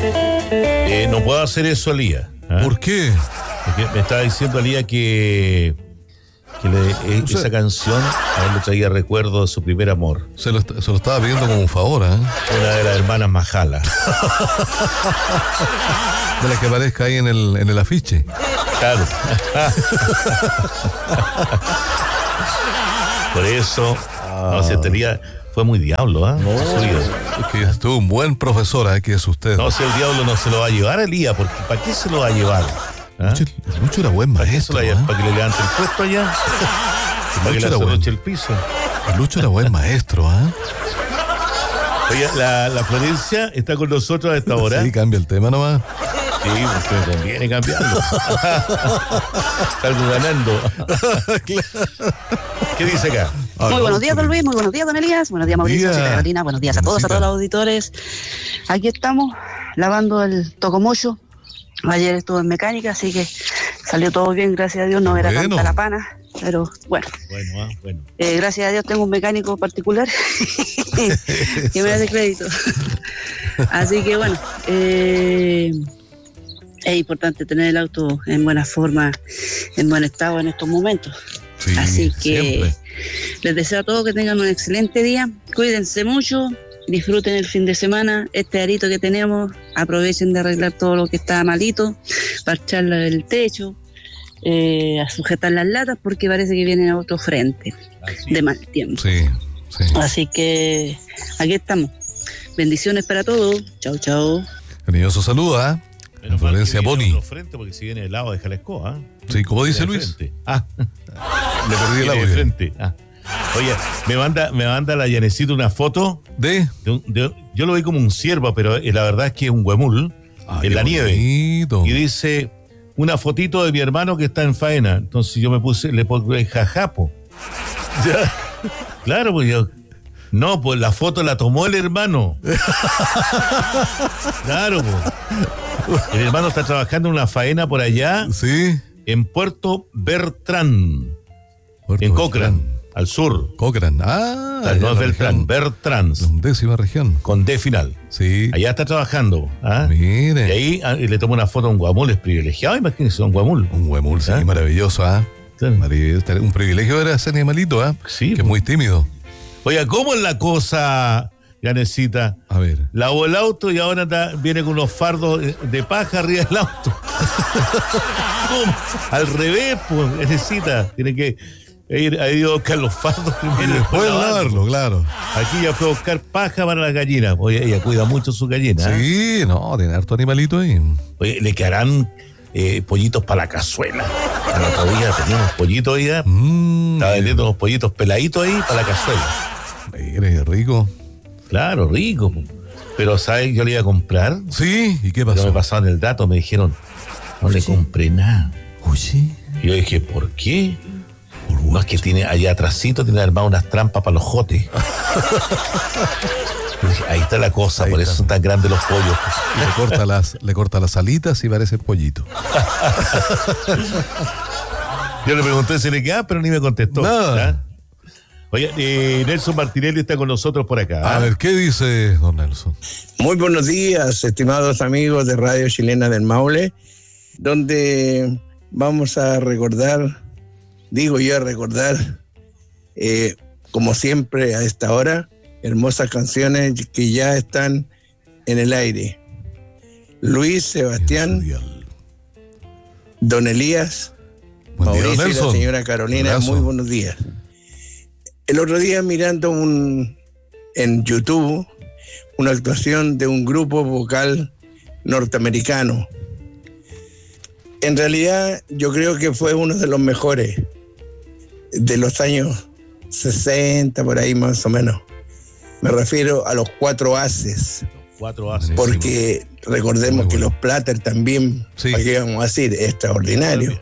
No puedo hacer eso, Elías. ¿Por qué? Porque me estaba diciendo Elías que esa canción a él le traía recuerdos de su primer amor. Se lo estaba pidiendo como un favor, ¿eh? Una de las hermanas Majala. De la que aparezca ahí en el afiche. Claro. Por eso, no se tenía. Fue muy diablo, ¿ah? No, es que estuvo un buen profesor, que es usted. No, si el diablo no se lo va a llevar a Elías, porque ¿para qué se lo va a llevar? ¿Ah? Lucho era buen maestro. ¿Para que le levante el puesto allá? ¿Para que le azoche el piso? Lucho era buen maestro, ¿ah? Oye, la Florencia está con nosotros a esta hora. Sí, cambia el tema nomás. Sí, porque me conviene cambiarlo. Salgo ganando. ¿Qué dice acá? Muy buenos días, don Luis, muy buenos días, don Elías, buenos días, Mauricio, señora Carolina, buenos días a todos los auditores. Aquí estamos lavando el tocomocho. Ayer estuve en mecánica, así que salió todo bien, gracias a Dios, no era tanta la pana, pero bueno. Bueno. Gracias a Dios tengo un mecánico particular que me da crédito. Así que bueno, es importante tener el auto en buena forma, en buen estado en estos momentos. Sí, así que siempre. Les deseo a todos que tengan un excelente día, cuídense mucho, disfruten el fin de semana, este arito que tenemos, aprovechen de arreglar todo lo que está malito, parchar el techo, a sujetar las latas porque parece que vienen a otro frente de mal tiempo. Sí. Así que aquí estamos. Bendiciones para todos. Chao. Cariñoso saludo, Menos Florencia Boni. Frente porque si viene el lado de Jalisco, Sí, como dice Luis. Le perdí el audio. de frente. Oye, me manda la Yanecita una foto ¿De? yo lo vi como un ciervo, pero la verdad es que es un huemul en la nieve. Bonito. Y dice una fotito de mi hermano que está en faena. Entonces yo le puse jajapo. Ya. Claro, pues yo. No, pues la foto la tomó el hermano. Claro, pues. El hermano está trabajando en una faena por allá. Sí. En Puerto Bertrán. En Cochrane, al sur. Cochrane. No es Beltrán, Bertrán. La 10ª región. Con D final. Sí. Allá está trabajando. Mire. Y ahí le toma una foto a un guamul, es privilegiado, imagínese, un guamul. Un huemul, sí, maravilloso, Claro. Maravilloso. Un privilegio era ese animalito, Sí, que es muy tímido. Oiga, ¿cómo es la cosa, Yanecita? A ver. Lavó el auto y ahora viene con unos fardos de paja arriba del auto. ¿Cómo? Al revés, pues, Yanecita. Tiene que ha ido a buscar los fardos primero. Y después lavarlo, claro. Aquí ya fue a buscar paja para las gallinas. Oye, ella cuida mucho su gallina. Sí, no, tiene harto animalito ahí. Oye, le quedarán pollitos para la cazuela. El otro día teníamos pollitos ahí. Estaba vendiendo unos pollitos peladitos ahí para la cazuela. Mire, rico. Claro, rico. Pero, ¿sabes? Yo le iba a comprar. Sí, ¿y qué Pero pasó? me pasaron el dato, me dijeron, no le compré nada. Oye. Y yo dije, ¿por qué? No, es que tiene allá atrásito, tiene armado unas trampas para los jotes. Y dije, ahí está la cosa, Ahí por está. eso son tan grandes los pollos. Le corta las alitas y parece pollito. Yo le pregunté si le quedaba, pero ni me contestó. Nada. Oye, Nelson Martinelli está con nosotros por acá. A ver, ¿qué dice don Nelson? Muy buenos días, estimados amigos de Radio Chilena del Maule, donde vamos a recordar, como siempre a esta hora, hermosas canciones que ya están en el aire. Luis, Sebastián, don Elías, Buen día, don Mauricio y la Nelson. señora Carolina, Abrazo. muy buenos días. El otro día mirando en YouTube una actuación de un grupo vocal norteamericano. En realidad yo creo que fue uno de los mejores de los años 60, por ahí más o menos. Me refiero a los Cuatro Haces, 4 haces. porque recordemos que los Platter también, Sí. ¿para qué vamos a decir? Extraordinarios.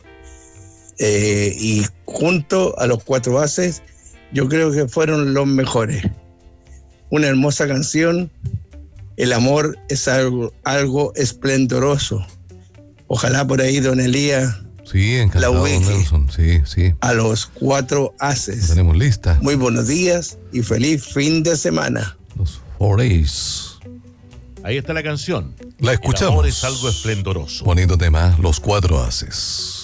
Y junto a los Cuatro Haces, yo creo que fueron los mejores. Una hermosa canción. El amor es algo esplendoroso. Ojalá por ahí don Elías Sí, encantado, la don ubique. Nelson. Sí. a los Cuatro Haces. Tenemos lista. Muy buenos días y feliz fin de semana. Los 4 A's. Ahí está la canción. La El escuchamos. amor es algo esplendoroso. Bonito tema, Los Cuatro Haces.